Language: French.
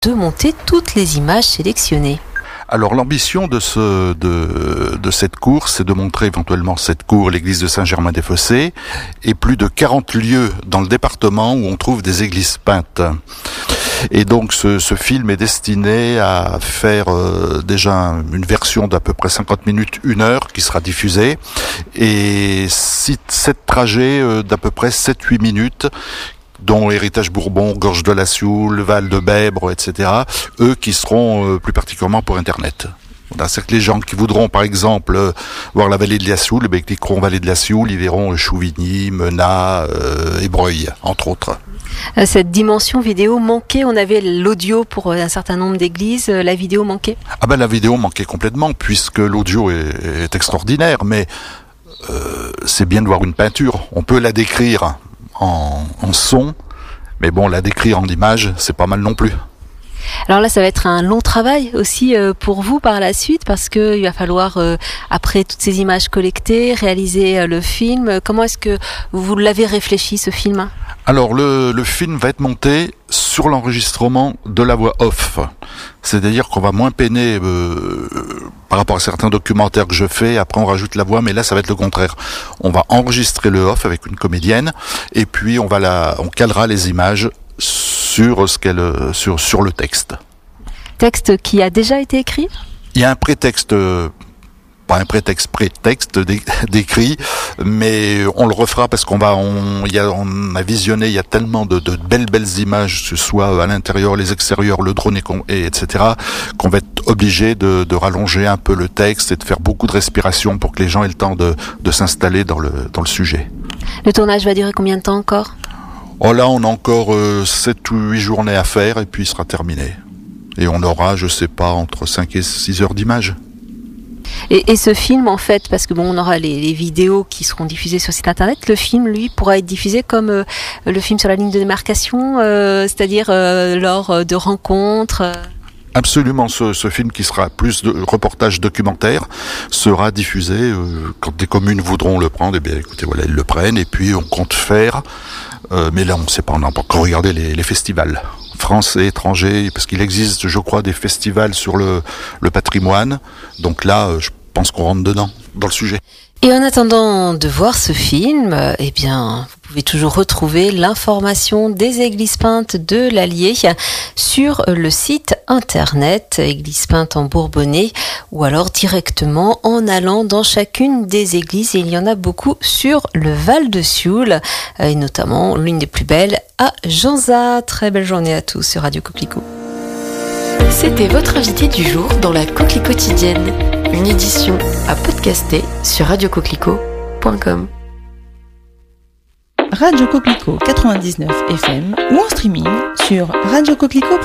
de monter toutes les images sélectionnées. Alors l'ambition de cette cour, c'est de montrer éventuellement cette cour, l'église de Saint-Germain-des-Fossés, et plus de 40 lieux dans le département où on trouve des églises peintes. Et donc ce film est destiné à faire déjà une version d'à peu près 50 minutes, 1 heure, qui sera diffusée, et 7 trajets d'à peu près 7-8 minutes, dont Héritage Bourbon, Gorge de la Sioule, Val de Bèbre, etc., eux qui seront plus particulièrement pour Internet. Voilà, c'est que les gens qui voudront, par exemple, voir la vallée de la Sioule, ils cliqueront vallée de la Sioule, ils verront Chouvigny, Menat et Breuil, entre autres. Cette dimension vidéo manquait, on avait l'audio pour un certain nombre d'églises, la vidéo manquait? La vidéo manquait complètement, puisque l'audio est extraordinaire, mais c'est bien de voir une peinture. On peut la décrire en son, mais bon, la décrire en image, c'est pas mal non plus. Alors là, ça va être un long travail aussi pour vous par la suite, parce que il va falloir, après toutes ces images collectées, réaliser le film. Comment est-ce que vous l'avez réfléchi, ce film ? Alors le film va être monté sur l'enregistrement de la voix off. C'est-à-dire qu'on va moins peiner par rapport à certains documentaires que je fais, après on rajoute la voix, mais là ça va être le contraire. On va enregistrer le off avec une comédienne, et puis on calera les images sur sur le texte. Texte qui a déjà été écrit ? Il y a un prétexte, pas un prétexte décrit, mais on le refera parce qu'on a visionné, il y a tellement de belles images, que ce soit à l'intérieur, les extérieurs, le drone etc., qu'on va être obligé de rallonger un peu le texte et de faire beaucoup de respiration pour que les gens aient le temps de s'installer dans le sujet. Le tournage va durer combien de temps encore ? Oh là, on a encore 7 ou 8 journées à faire et puis il sera terminé. Et on aura, je sais pas, entre 5 et 6 heures d'images. Et ce film, en fait, parce que on aura les vidéos qui seront diffusées sur le site internet, le film, lui, pourra être diffusé comme le film sur la ligne de démarcation, c'est-à-dire lors de rencontres. Absolument, ce film qui sera plus de reportage documentaire sera diffusé quand des communes voudront le prendre. Eh bien, écoutez, voilà, ils le prennent et puis on compte faire. Mais là, on ne sait pas, on n'a pas encore regardé les festivals français, étrangers, parce qu'il existe, je crois, des festivals sur le patrimoine. Donc là, je pense qu'on rentre dedans, dans le sujet. Et en attendant de voir ce film, eh bien, vous pouvez toujours retrouver l'information des églises peintes de l'Allier sur le site internet Église peinte en Bourbonnais, ou alors directement en allant dans chacune des églises. Et il y en a beaucoup sur le Val de Sioule, et notamment l'une des plus belles à Janzat. Très belle journée à tous sur Radio Coquelicot. C'était votre invité du jour dans la Coquelicot quotidienne. Une édition à podcaster sur radiocoquelicot.com. Radio Coquelicot 99 FM ou en streaming sur radiocoquelicot.com.